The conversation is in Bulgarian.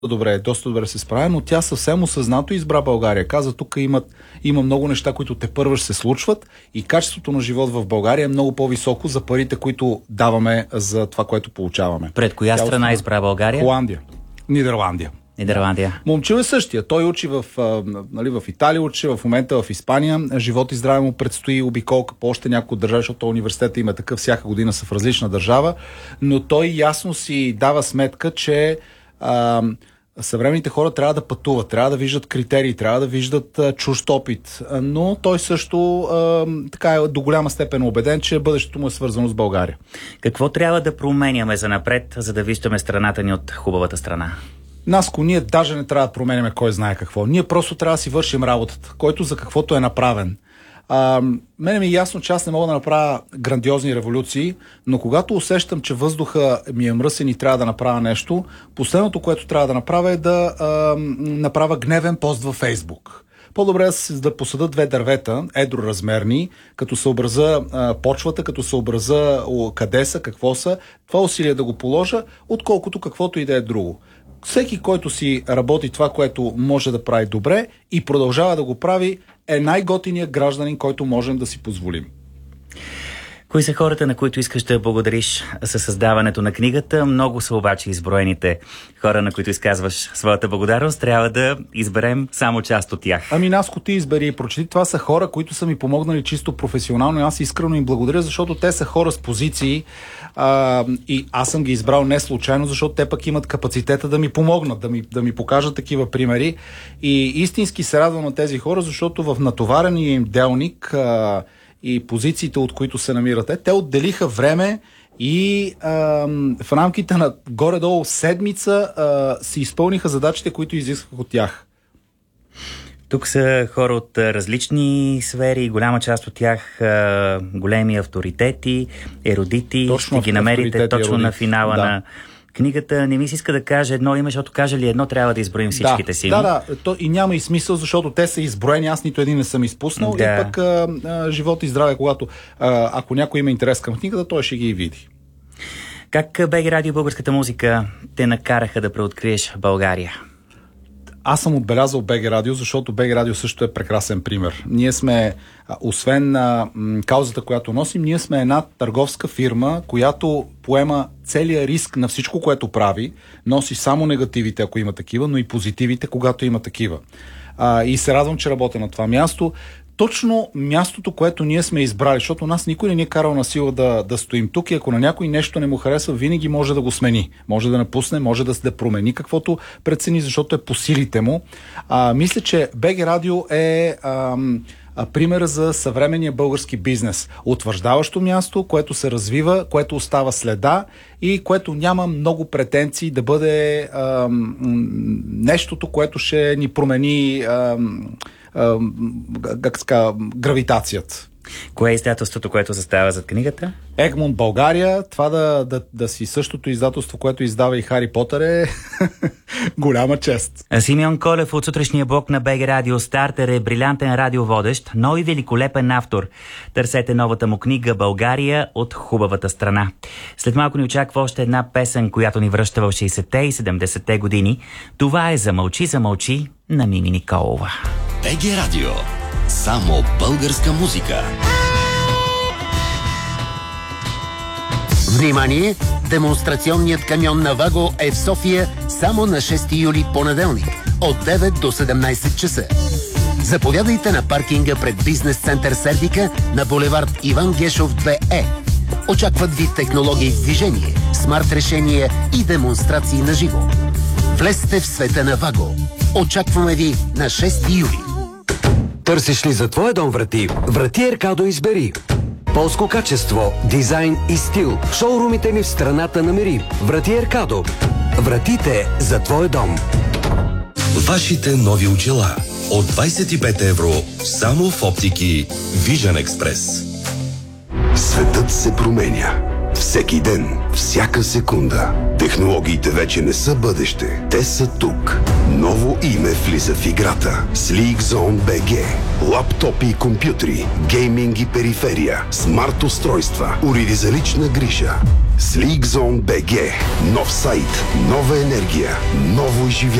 доста добре се справя, но тя съвсем осъзнато избра България. Каза, тук има много неща, които тепърва ще се случват и качеството на живот в България е много по-високо за парите, които даваме за това, което получаваме. Пред коя страна избра България? Холандия. Нидерландия. Момчил е същия. Той учи в Италия, учи в момента в Испания. Живот и здраве му предстои обиколка по още няколко държави, защото университета има такъв, всяка година са в различна държава, но той ясно си дава сметка, че съвременните хора трябва да пътуват, трябва да виждат критерии, трябва да виждат чужд опит, но той също така е до голяма степен убеден, че бъдещето му е свързано с България. Какво трябва да променяме занапред, за да виждаме страната ни от хубавата страна? Наско, ние даже не трябва да променяме кой знае какво. Ние просто трябва да си вършим работата, който за каквото е направен. Мене ми е ясно, че аз не мога да направя грандиозни революции, но когато усещам, че въздуха ми е мръсен и трябва да направя нещо, последното, което трябва да направя е да направя гневен пост във Фейсбук. По-добре да посада 2 дървета, едроразмерни, като съобраза почвата, като съобраза къде са, какво са, това усилие да го положа, отколкото каквото и да е друго. Всеки, който си работи това, което може да прави добре и продължава да го прави, е най-готиният гражданин, който можем да си позволим. Кои са хората, на които искаш да благодариш със създаването на книгата? Много са обаче изброените хора, на които изказваш своята благодарност. Трябва да изберем само част от тях. Наско, ти избери и прочети. Това са хора, които са ми помогнали чисто професионално и аз искрено им благодаря, защото те са хора с позиции и аз съм ги избрал не случайно, защото те пък имат капацитета да ми помогнат, да ми покажат такива примери. И истински се радвам на тези хора, защото в натоварения им делник и позициите, от които се намирате, те отделиха време и в рамките на горе-долу седмица си изпълниха задачите, които изисквах от тях. Тук са хора от различни сфери, голяма част от тях големи авторитети, ерудити. Точно ще ги намерите точно на финала на книгата. Не ми се иска да кажа едно име, защото каже ли едно, трябва да изброим всичките си. И няма и смисъл, защото те са изброени, аз нито един не съм изпуснал. И пък живот и здраве, когато ако някой има интерес към книгата, той ще ги види. Как БГ Радио и българската музика те накараха да преоткриеш България? Аз съм отбелязал БГ Радио, защото БГ Радио също е прекрасен пример. Ние сме, освен каузата, която носим, ние сме една търговска фирма, която поема целия риск на всичко, което прави, носи само негативите, ако има такива, но и позитивите, когато има такива. И се радвам, че работя на това място. Точно мястото, което ние сме избрали, защото нас никой не ни е карал на сила да стоим тук и ако на някой нещо не му харесва, винаги може да го смени. Може да напусне, може да промени каквото прецени, защото е по силите му. Мисля, че БГ Радио е примера за съвременния български бизнес. Утвърждаващо място, което се развива, което остава следа и което няма много претенции да бъде нещото, което ще ни промени гравитацията. Кое е издателството, което застава зад книгата? Егмонт България. Това да си същото издателство, което издава и Хари Потър е голяма чест. Симеон Колев от сутрешния блок на БГ Радио Стартер е брилянтен радиоводещ, но и великолепен автор. Търсете новата му книга «България от хубавата страна». След малко ни очаква още една песен, която ни връща в 60-те и 70-те години. Това е "Замълчи, замълчи" на Мими Николова. БГ Радио. Само българска музика. Внимание! Демонстрационният камион на Ваго е в София само на 6 юли понеделник от 9 до 17 часа. Заповядайте на паркинга пред бизнес център Сердика на булевард Иван Гешов 2Е. Очакват ви технологии в движение, смарт решения и демонстрации на живо. Влезте в света на Ваго. Очакваме ви на 6 юли. Търсиш ли за твоя дом врати? Врати Еркадо избери. Полско качество, дизайн и стил. Шоурумите ни в страната намери. Врати Еркадо. Вратите за твоя дом. Вашите нови очила от 25 евро само в оптики Vision Express. Светът се променя. Всеки ден, всяка секунда. Технологиите вече не са бъдеще. Те са тук. Ново име влиза в играта. Sleek Zone BG. Лаптопи и компютри, гейминг и периферия, смарт устройства, уреди за лична грижа. Sleek Zone BG. Нов сайт, нова енергия, ново изживяване.